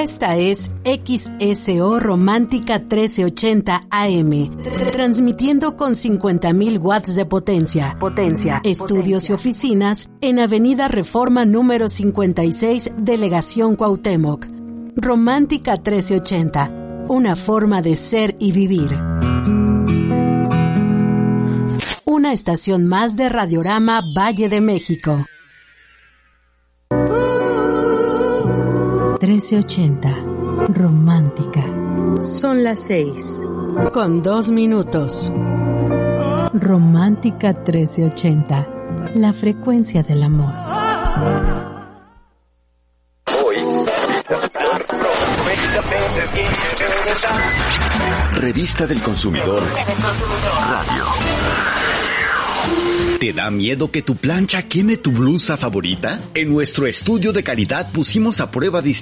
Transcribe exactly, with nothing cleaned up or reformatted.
Esta es X S O Romántica trece ochenta A M, transmitiendo con cincuenta mil watts de potencia. Potencia. Estudios potencia. Y oficinas en Avenida Reforma número cincuenta y seis, Delegación Cuauhtémoc. Romántica trece ochenta, una forma de ser y vivir. Una estación más de Radiorama Valle de México. trece ochenta, Romántica. Son las seis. Con dos minutos. Romántica trece ochenta, la frecuencia del amor. Revista del Consumidor Radio. ¿Te da miedo que tu plancha queme tu blusa favorita? En nuestro estudio de calidad pusimos a prueba distintas